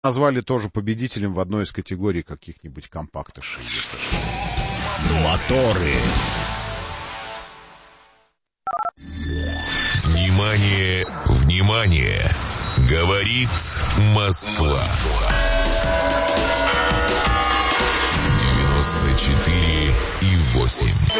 назвали тоже победителем в одной из категорий каких-нибудь компактышей, если что. Моторы. Внимание, внимание! Говорит Москва. 94,8.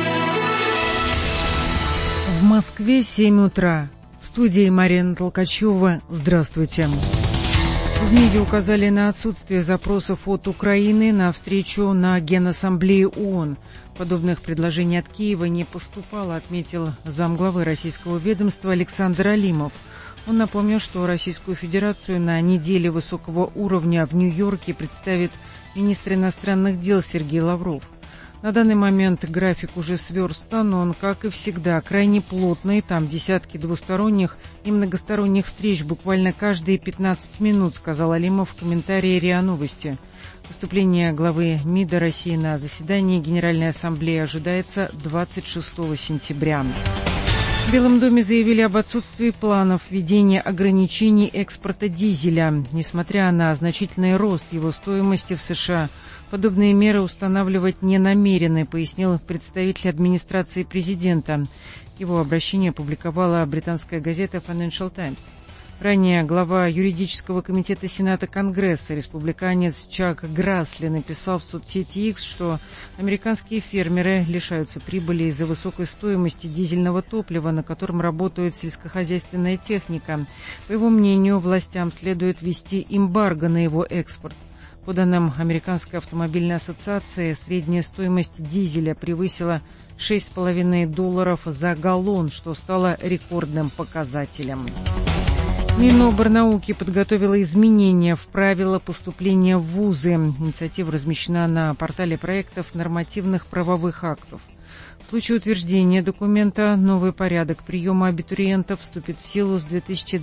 В Москве 7 утра. В студии Марина Толкачева. Здравствуйте. В МИДе указали на отсутствие запросов от Украины на встречу на Генассамблее ООН. Подобных предложений от Киева не поступало, отметил замглавы российского ведомства Александр Алимов. Он напомнил, что Российскую Федерацию на неделе высокого уровня в Нью-Йорке представит министр иностранных дел Сергей Лавров. На данный момент график уже сверстан, но он, как и всегда, крайне плотный. Там десятки двусторонних и многосторонних встреч буквально каждые 15 минут, сказал Алимов в комментарии РИА Новости. Выступление главы МИДа России на заседании Генеральной Ассамблеи ожидается 26 сентября. В Белом доме заявили об отсутствии планов введения ограничений экспорта дизеля. Несмотря на значительный рост его стоимости в США, подобные меры устанавливать не намерены, пояснил представитель администрации президента. Его обращение опубликовала британская газета Financial Times. Ранее глава юридического комитета Сената Конгресса, республиканец Чак Грасли, написал в соцсети X, что американские фермеры лишаются прибыли из-за высокой стоимости дизельного топлива, на котором работает сельскохозяйственная техника. По его мнению, властям следует ввести эмбарго на его экспорт. По данным Американской автомобильной ассоциации, средняя стоимость дизеля превысила $6,5 за галлон, что стало рекордным показателем. Миноборнауки подготовила изменения в правила поступления в вузы. Инициатива размещена на портале проектов нормативных правовых актов. В случае утверждения документа новый порядок приема абитуриентов вступит в силу с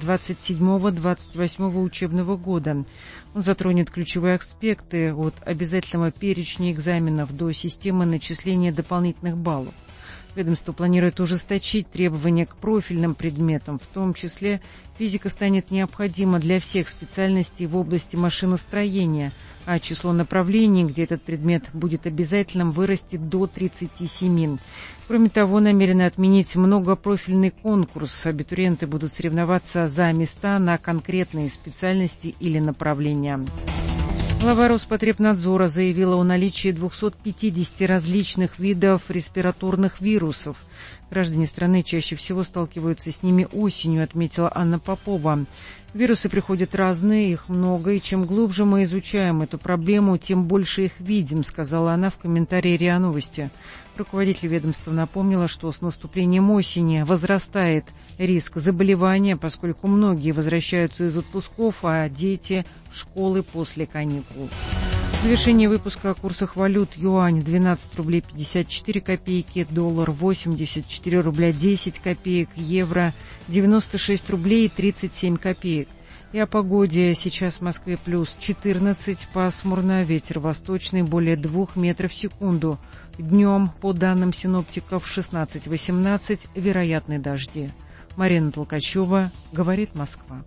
2027-2028 учебного года. Он затронет ключевые аспекты от обязательного перечня экзаменов до системы начисления дополнительных баллов. Ведомство планирует ужесточить требования к профильным предметам, в том числе физика станет необходима для всех специальностей в области машиностроения, а число направлений, где этот предмет будет обязательным, вырастет до 37. Кроме того, намерены отменить многопрофильный конкурс. Абитуриенты будут соревноваться за места на конкретные специальности или направления. Глава Роспотребнадзора заявила о наличии 250 различных видов респираторных вирусов. Граждане страны чаще всего сталкиваются с ними осенью, отметила Анна Попова. Вирусы приходят разные, их много, и чем глубже мы изучаем эту проблему, тем больше их видим, сказала она в комментарии РИА Новости. Руководитель ведомства напомнила, что с наступлением осени возрастает риск заболевания, поскольку многие возвращаются из отпусков, а дети в школы после каникул. В завершении выпуска о курсах валют: юань 12 рублей 54 копейки, доллар 84 рубля 10 копеек, евро 96 рублей 37 копеек. И о погоде. Сейчас в Москве плюс 14, пасмурно, ветер восточный более 2 метров в секунду. Днем, по данным синоптиков, 16-18, вероятны дожди. Марина Толкачева, говорит Москва.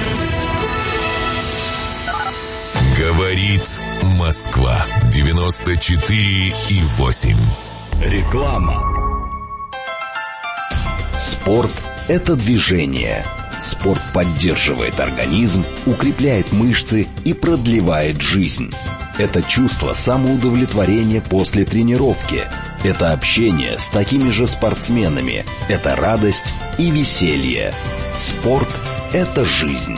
Говорит Москва. 94,8. Реклама. Спорт – это движение. Спорт поддерживает организм, укрепляет мышцы и продлевает жизнь. Это чувство самоудовлетворения после тренировки. Это общение с такими же спортсменами. Это радость и веселье. Спорт – это жизнь.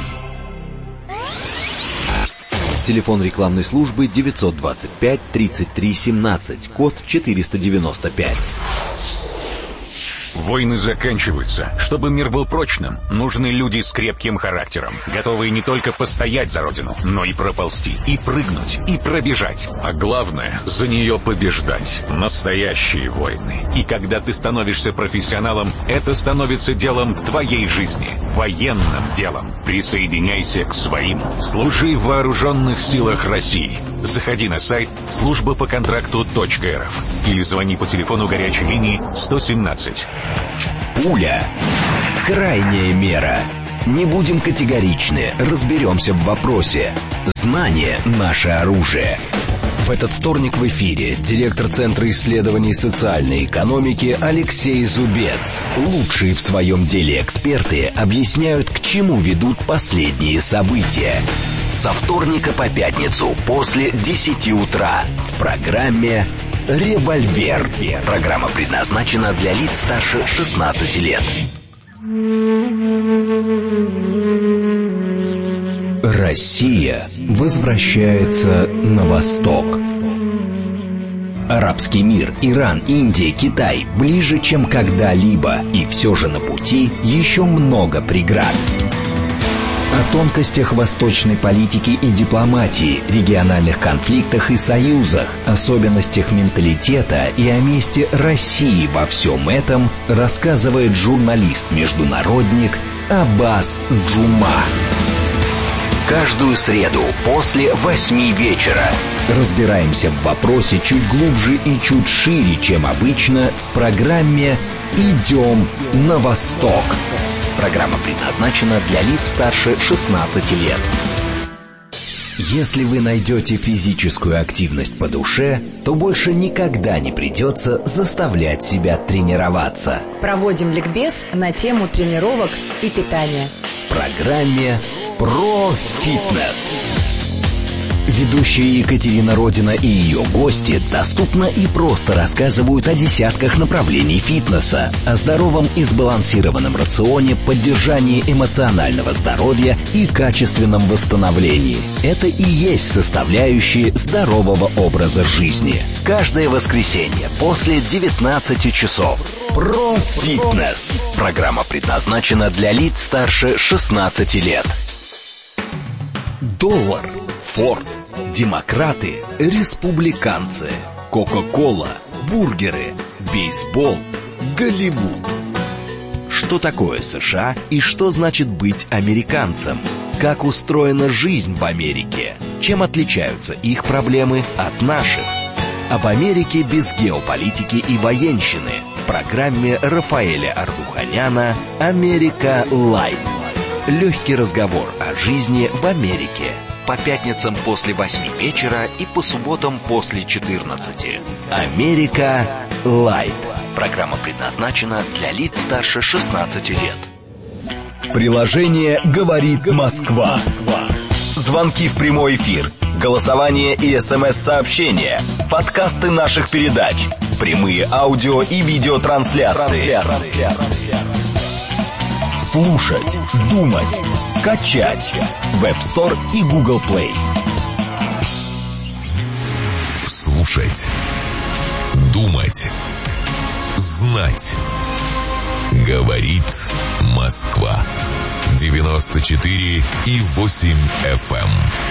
Телефон рекламной службы 925 33 17, код 495. Войны заканчиваются. Чтобы мир был прочным, нужны люди с крепким характером, готовые не только постоять за родину, но и проползти, и прыгнуть, и пробежать. А главное, за нее побеждать. Настоящие войны. И когда ты становишься профессионалом, это становится делом твоей жизни, военным делом. Присоединяйся к своим. Служи в вооруженных силах России. Заходи на сайт службапоконтракту.рф или звони по телефону горячей линии 117. Пуля. Крайняя мера. Не будем категоричны, разберемся в вопросе. Знание – наше оружие. В этот вторник в эфире директор Центра исследований социальной экономики Алексей Зубец. Лучшие в своем деле эксперты объясняют, к чему ведут последние события. Со вторника по пятницу после 10 утра в программе «Револьвер». Программа предназначена для лиц старше 16 лет. Россия возвращается на восток. Арабский мир, Иран, Индия, Китай ближе, чем когда-либо, и все же на пути еще много преград. О тонкостях восточной политики и дипломатии, региональных конфликтах и союзах, особенностях менталитета и о месте России во всем этом рассказывает журналист-международник Аббас Джума. Каждую среду после 8 вечера разбираемся в вопросе чуть глубже и чуть шире, чем обычно, в программе «Идем на восток». Программа предназначена для лиц старше 16 лет. Если вы найдете физическую активность по душе, то больше никогда не придется заставлять себя тренироваться. Проводим ликбез на тему тренировок и питания. В программе «Про фитнес». Ведущие Екатерина Родина и ее гости доступно и просто рассказывают о десятках направлений фитнеса, о здоровом и сбалансированном рационе, поддержании эмоционального здоровья и качественном восстановлении. Это и есть составляющие здорового образа жизни. Каждое воскресенье после 19 часов. Про фитнес. Программа предназначена для лиц старше 16 лет. Доллар, Форд, демократы, республиканцы, Кока-кола, бургеры, бейсбол, Голливуд. Что такое США и что значит быть американцем? Как устроена жизнь в Америке? Чем отличаются их проблемы от наших? Об Америке без геополитики и военщины в программе Рафаэля Ардуханяна «Америка Лайт». Легкий разговор о жизни в Америке. По пятницам после 8 вечера и по субботам после 14. «Америка Лайт». Программа предназначена для лиц старше 16 лет. Приложение «Говорит Москва». Звонки в прямой эфир, голосование и СМС-сообщения, подкасты наших передач, прямые аудио и видеотрансляции. Слушать, думать, качать. Web Store и Google Play. Слушать, думать, знать. Говорит Москва. 94,8 FM.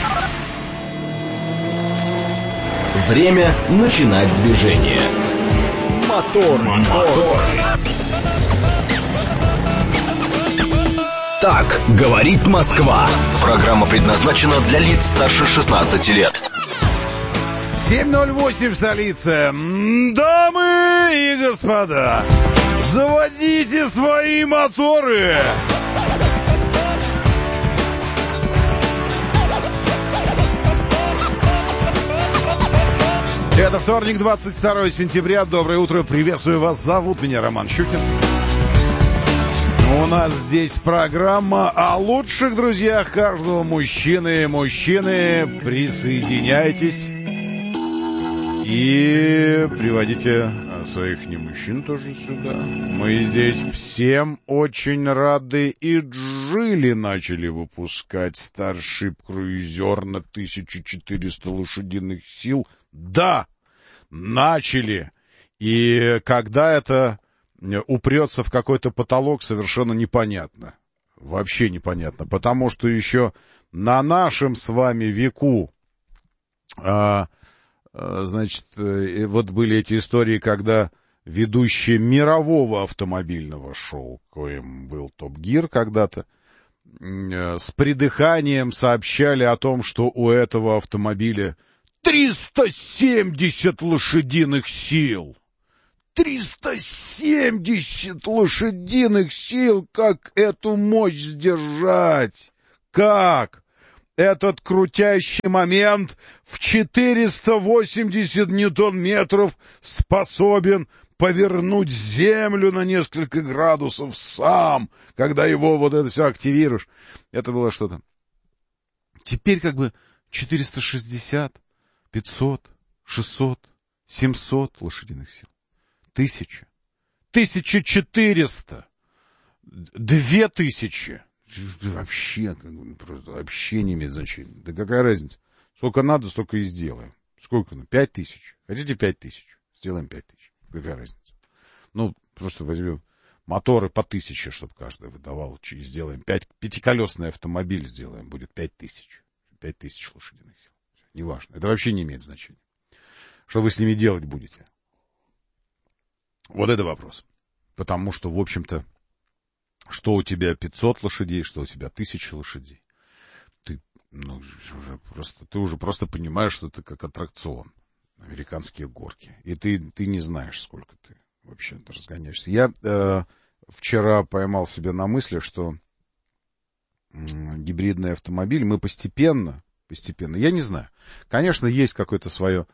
Время начинать движение. Мотор. Так говорит Москва. Программа предназначена для лиц старше 16 лет. 7:08 в столице. Дамы и господа, заводите свои моторы. Это вторник, 22 сентября. Доброе утро, приветствую вас. Зовут меня Роман Щукин. У нас здесь программа о лучших друзьях каждого мужчины. Мужчины, присоединяйтесь и приводите своих немужчин тоже сюда. Мы здесь всем очень рады. И Джили начали выпускать Starship Cruiser на 1400 лошадиных сил. Да, начали. И когда это упрется в какой-то потолок, совершенно непонятно. Вообще непонятно. Потому что еще на нашем с вами веку, значит, вот были эти истории, когда ведущие мирового автомобильного шоу, коим был Топ Гир когда-то, с придыханием сообщали о том, что у этого автомобиля 370 лошадиных сил. 370 лошадиных сил! Как эту мощь сдержать? Как? Этот крутящий момент в 480 ньютон-метров способен повернуть Землю на несколько градусов сам, когда его вот это все активируешь. Это было что-то. Теперь как бы 460, 500, 600, 700 лошадиных сил. 1000. 1400. 2000. Вообще, просто вообще не имеет значения. Да какая разница? Сколько надо, столько и сделаем. Сколько? 5000. Хотите 5000? Сделаем 5000. Какая разница? Ну, просто возьмем моторы по 1000, чтобы каждый выдавал. Сделаем пятиколесный автомобиль сделаем. Будет 5000. 5000 лошадиных сил. Неважно. Это вообще не имеет значения. Что вы с ними делать будете? Вот это вопрос. Потому что, в общем-то, что у тебя 500 лошадей, что у тебя 1000 лошадей. Ты уже просто понимаешь, что это как аттракцион. Американские горки. И ты не знаешь, сколько ты вообще разгоняешься. Я вчера поймал себя на мысли, что гибридный автомобиль мы постепенно, я не знаю. Конечно, есть какое-то свое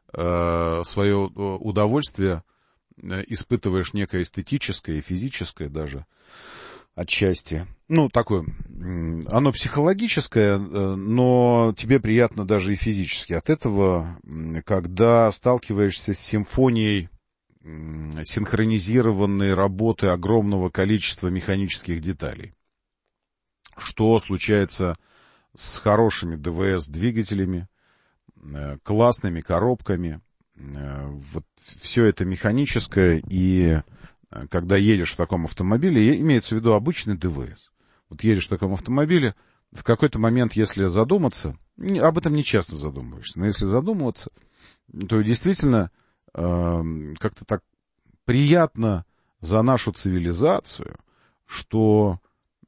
удовольствие, испытываешь некое эстетическое и физическое даже отчасти. Ну, такое, оно психологическое, но тебе приятно даже и физически от этого, когда сталкиваешься с симфонией синхронизированной работы огромного количества механических деталей. Что случается с хорошими ДВС-двигателями, классными коробками. Вот все это механическое, и когда едешь в таком автомобиле, имеется в виду обычный ДВС. Вот едешь в таком автомобиле, в какой-то момент, если задуматься, об этом не часто задумываешься, но если задумываться, то действительно как-то так приятно за нашу цивилизацию, что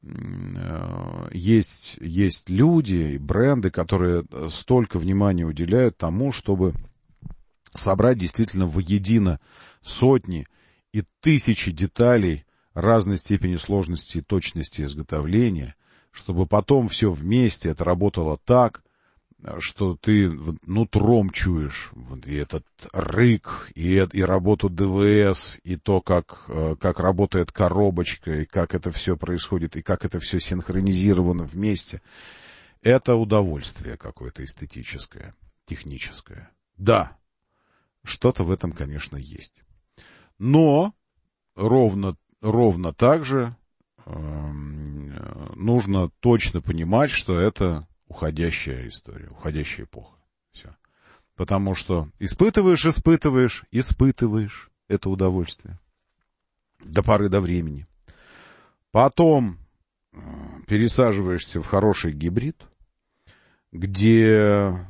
есть люди и бренды, которые столько внимания уделяют тому, чтобы собрать действительно воедино сотни и тысячи деталей разной степени сложности и точности изготовления, чтобы потом все вместе это работало так, что ты нутром чуешь и этот рык, и работу ДВС, и то, как работает коробочка, и как это все происходит, и как это все синхронизировано вместе. Это удовольствие какое-то эстетическое, техническое. Да, что-то в этом, конечно, есть. Но ровно так же нужно точно понимать, что это уходящая история, уходящая эпоха. Все. Потому что испытываешь это удовольствие до поры до времени. Потом пересаживаешься в хороший гибрид, где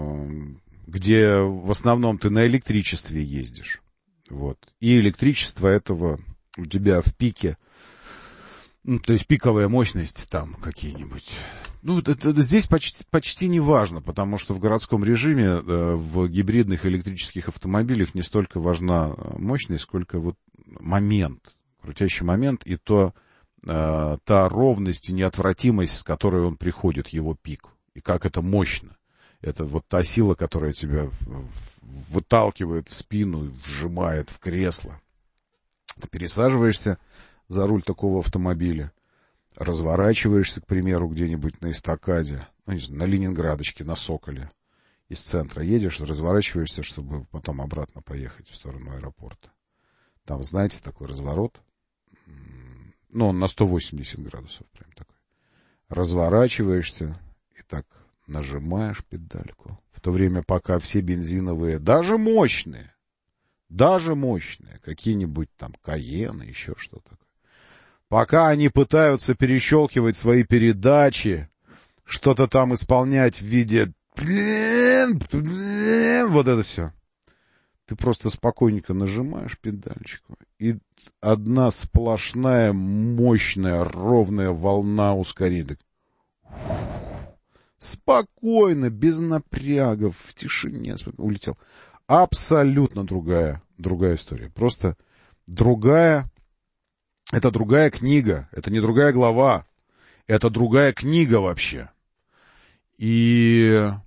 в основном ты на электричестве ездишь. Вот. И электричество этого у тебя в пике, то есть пиковая мощность там какие-нибудь. Ну, это здесь почти не важно, потому что в городском режиме в гибридных электрических автомобилях не столько важна мощность, сколько вот момент, крутящий момент, и та ровность и неотвратимость, с которой он приходит, его пик, и как это мощно. Это вот та сила, которая тебя выталкивает в спину и вжимает в кресло. Ты пересаживаешься за руль такого автомобиля, разворачиваешься, к примеру, где-нибудь на эстакаде, на Ленинградочке, на Соколе, из центра едешь, разворачиваешься, чтобы потом обратно поехать в сторону аэропорта. Там, знаете, такой разворот, он на 180 градусов прям такой. Разворачиваешься и так нажимаешь педальку. В то время, пока все бензиновые, даже мощные, какие-нибудь там Каены, еще что такое, пока они пытаются перещелкивать свои передачи, что-то там исполнять в виде вот это все. Ты просто спокойненько нажимаешь педальчику, и одна сплошная, мощная, ровная волна ускорения. Спокойно, без напрягов, в тишине улетел. абсолютно другая история. Просто другая, это другая книга, это не другая глава, это другая книга вообще. И